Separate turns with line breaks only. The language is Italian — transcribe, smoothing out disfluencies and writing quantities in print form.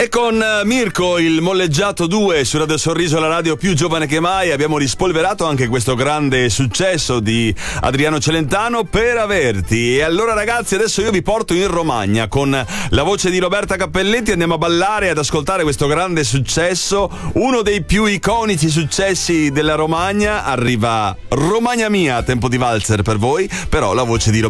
E con Mirko, il molleggiato 2 su Radio Sorriso, la radio più giovane che mai, abbiamo rispolverato anche questo grande successo di Adriano Celentano per averti. E allora ragazzi, adesso io vi porto in Romagna con la voce di Roberta Cappelletti, andiamo a ballare e ad ascoltare questo grande successo, uno dei più iconici successi della Romagna. Arriva Romagna Mia, tempo di valzer per voi, però la voce di Roberta